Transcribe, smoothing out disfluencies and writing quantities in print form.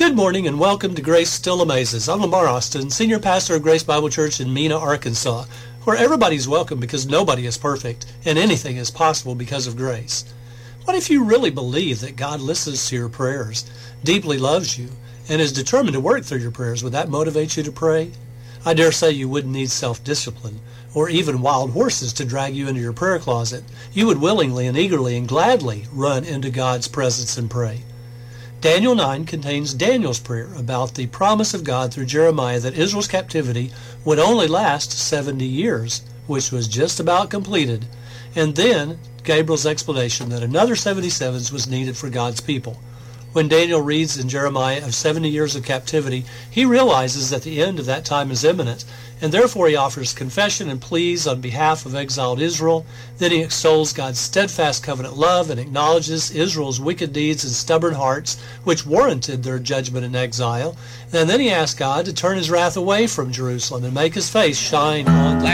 Good morning and welcome to Grace Still Amazes. I'm Lamar Austin, Senior Pastor of Grace Bible Church in Mena, Arkansas, where everybody's welcome because nobody is perfect and anything is possible because of grace. What if you really believe that God listens to your prayers, deeply loves you, and is determined to work through your prayers? Would that motivate you to pray? I dare say you wouldn't need self-discipline or even wild horses to drag you into your prayer closet. You would willingly and eagerly and gladly run into God's presence and pray. Daniel 9 contains Daniel's prayer about the promise of God through Jeremiah that Israel's captivity would only last 70 years, which was just about completed, and then Gabriel's explanation that another 77s was needed for God's people. When Daniel reads in Jeremiah of 70 years of captivity, he realizes that the end of that time is imminent, and therefore he offers confession and pleas on behalf of exiled Israel. Then he extols God's steadfast covenant love and acknowledges Israel's wicked deeds and stubborn hearts, which warranted their judgment in exile. And then he asks God to turn his wrath away from Jerusalem and make his face shine on them.